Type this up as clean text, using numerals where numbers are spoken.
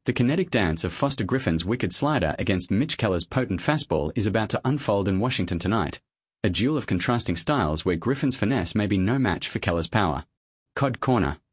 The kinetic dance of Foster Griffin's wicked slider against Mitch Keller's potent fastball is about to unfold in Washington tonight. A duel of contrasting styles where Griffin's finesse may be no match for Keller's power. Cod Corner.